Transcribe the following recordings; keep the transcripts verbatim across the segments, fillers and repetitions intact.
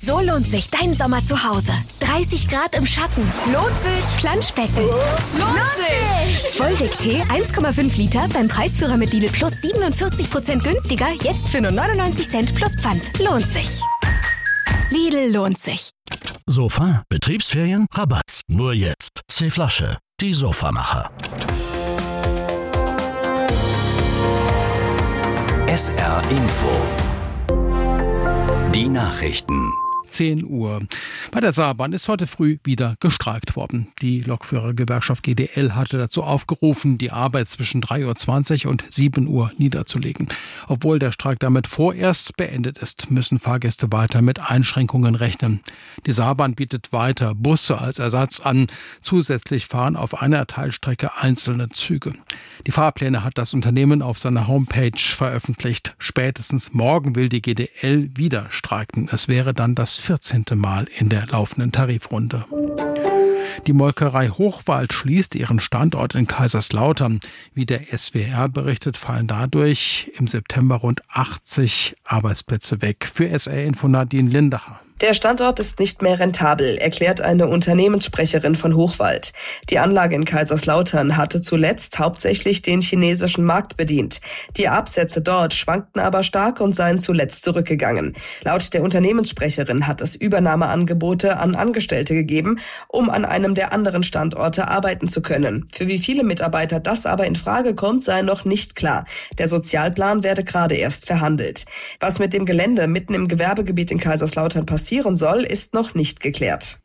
So lohnt sich dein Sommer zu Hause. dreißig Grad im Schatten. Lohnt sich. Planschbecken. Lohnt sich. Volvic-Tee eins Komma fünf Liter beim Preisführer mit Lidl Plus siebenundvierzig Prozent günstiger. Jetzt für nur neunundneunzig Cent plus Pfand. Lohnt sich. Lidl lohnt sich. Sofa, Betriebsferien, Rabatt. Nur jetzt. C-Flasche, die Sofamacher. S R Info. Die Nachrichten. zehn Uhr. Bei der Saarbahn ist heute früh wieder gestreikt worden. Die Lokführergewerkschaft G D L hatte dazu aufgerufen, die Arbeit zwischen drei Uhr zwanzig und sieben Uhr niederzulegen. Obwohl der Streik damit vorerst beendet ist, müssen Fahrgäste weiter mit Einschränkungen rechnen. Die Saarbahn bietet weiter Busse als Ersatz an. Zusätzlich fahren auf einer Teilstrecke einzelne Züge. Die Fahrpläne hat das Unternehmen auf seiner Homepage veröffentlicht. Spätestens morgen will die G D L wieder streiken. Es wäre dann das vierzehnte Mal in der laufenden Tarifrunde. Die Molkerei Hochwald schließt ihren Standort in Kaiserslautern. Wie der S W R berichtet, fallen dadurch im September rund achtzig Arbeitsplätze weg. Für S R Info Nadine Lindacher. Der Standort ist nicht mehr rentabel, erklärt eine Unternehmenssprecherin von Hochwald. Die Anlage in Kaiserslautern hatte zuletzt hauptsächlich den chinesischen Markt bedient. Die Absätze dort schwankten aber stark und seien zuletzt zurückgegangen. Laut der Unternehmenssprecherin hat es Übernahmeangebote an Angestellte gegeben, um an einem der anderen Standorte arbeiten zu können. Für wie viele Mitarbeiter das aber in Frage kommt, sei noch nicht klar. Der Sozialplan werde gerade erst verhandelt. Was mit dem Gelände mitten im Gewerbegebiet in Kaiserslautern passiert, passieren soll, ist noch nicht geklärt.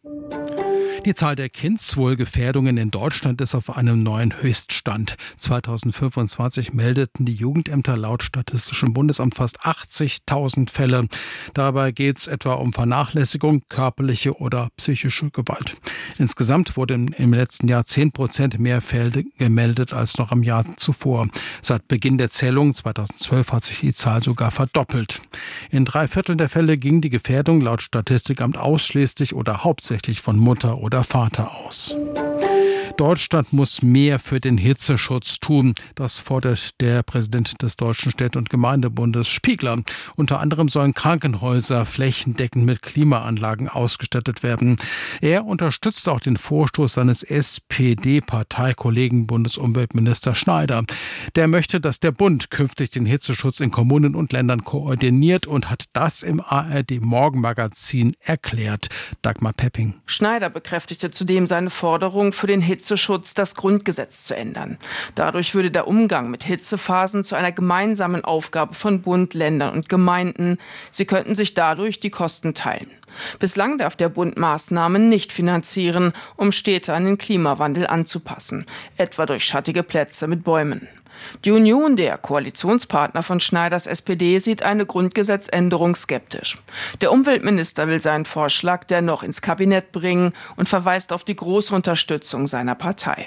Die Zahl der Kindswohlgefährdungen in Deutschland ist auf einem neuen Höchststand. zweitausendfünfundzwanzig meldeten die Jugendämter laut Statistischem Bundesamt fast achtzigtausend Fälle. Dabei geht es etwa um Vernachlässigung, körperliche oder psychische Gewalt. Insgesamt wurden im letzten Jahr zehn Prozent mehr Fälle gemeldet als noch im Jahr zuvor. Seit Beginn der Zählung zweitausendzwölf hat sich die Zahl sogar verdoppelt. In drei Vierteln der Fälle ging die Gefährdung laut Statistikamt ausschließlich oder hauptsächlich von Mutter oder oder Vater aus. Deutschland muss mehr für den Hitzeschutz tun. Das fordert der Präsident des Deutschen Städte- und Gemeindebundes Spiegler. Unter anderem sollen Krankenhäuser flächendeckend mit Klimaanlagen ausgestattet werden. Er unterstützt auch den Vorstoß seines S P D-Parteikollegen Bundesumweltminister Schneider. Der möchte, dass der Bund künftig den Hitzeschutz in Kommunen und Ländern koordiniert und hat das im A R D-Morgenmagazin erklärt. Dagmar Pepping. Schneider bekräftigte zudem seine Forderung, für den Hitzeschutz das Grundgesetz zu ändern. Dadurch würde der Umgang mit Hitzephasen zu einer gemeinsamen Aufgabe von Bund, Ländern und Gemeinden. Sie könnten sich dadurch die Kosten teilen. Bislang darf der Bund Maßnahmen nicht finanzieren, um Städte an den Klimawandel anzupassen, etwa durch schattige Plätze mit Bäumen. Die Union, der Koalitionspartner von Schneiders S P D, sieht eine Grundgesetzänderung skeptisch. Der Umweltminister will seinen Vorschlag dennoch ins Kabinett bringen und verweist auf die große Unterstützung seiner Partei.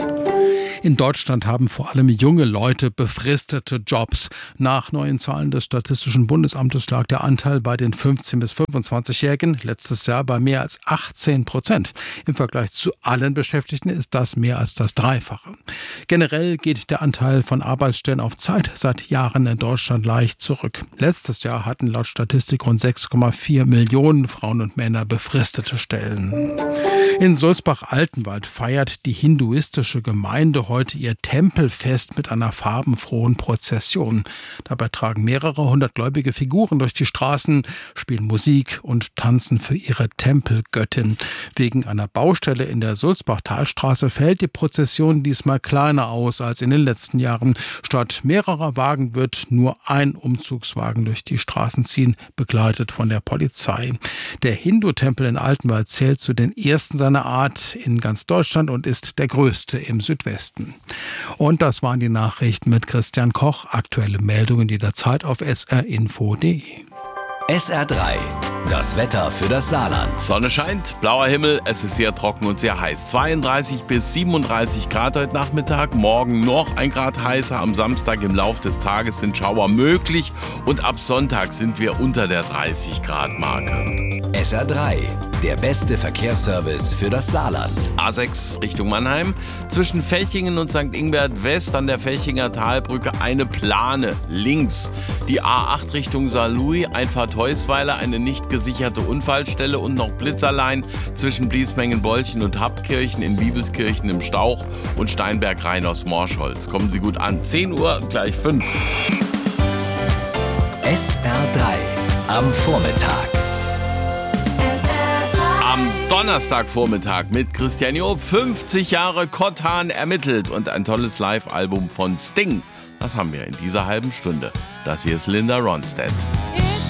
In Deutschland haben vor allem junge Leute befristete Jobs. Nach neuen Zahlen des Statistischen Bundesamtes lag der Anteil bei den fünfzehn- bis fünfundzwanzigjährigen letztes Jahr bei mehr als achtzehn Prozent. Im Vergleich zu allen Beschäftigten ist das mehr als das Dreifache. Generell geht der Anteil von Arbeitsstellen auf Zeit seit Jahren in Deutschland leicht zurück. Letztes Jahr hatten laut Statistik rund sechs Komma vier Millionen Frauen und Männer befristete Stellen. In Sulzbach-Altenwald feiert die hinduistische Gemeinde heute ihr Tempelfest mit einer farbenfrohen Prozession. Dabei tragen mehrere hundert gläubige Figuren durch die Straßen, spielen Musik und tanzen für ihre Tempelgöttin. Wegen einer Baustelle in der Sulzbach-Talstraße fällt die Prozession diesmal kleiner aus als in den letzten Jahren. Statt mehrerer Wagen wird nur ein Umzugswagen durch die Straßen ziehen, begleitet von der Polizei. Der Hindu-Tempel in Altenwald zählt zu den ersten seiner Art in ganz Deutschland und ist der größte im Südwesten. Und das waren die Nachrichten mit Christian Koch. Aktuelle Meldungen jederzeit auf s r info punkt d e. S R drei, das Wetter für das Saarland. Sonne scheint, blauer Himmel, es ist sehr trocken und sehr heiß. zweiunddreißig bis siebenunddreißig Grad heute Nachmittag, morgen noch ein Grad heißer. Am Samstag im Lauf des Tages sind Schauer möglich und ab Sonntag sind wir unter der dreißig Grad Marke. S R drei, der beste Verkehrsservice für das Saarland. A sechs Richtung Mannheim, zwischen Fechingen und Sankt Ingbert West an der Fechinger Talbrücke eine Plane links. Die A acht Richtung Saarlouis, Einfahrt Heusweiler eine nicht gesicherte Unfallstelle und noch Blitzerlein zwischen Bliesmengen-Bolchen und Haptkirchen in Wiebelskirchen im Stauch und Steinberg-Rhein aus Morschholz. Kommen Sie gut an. zehn Uhr, gleich fünf. S R drei am Vormittag. Am Donnerstagvormittag mit Christian Job. fünfzig Jahre Kottan ermittelt und ein tolles Live-Album von Sting. Das haben wir in dieser halben Stunde. Das hier ist Linda Ronstadt.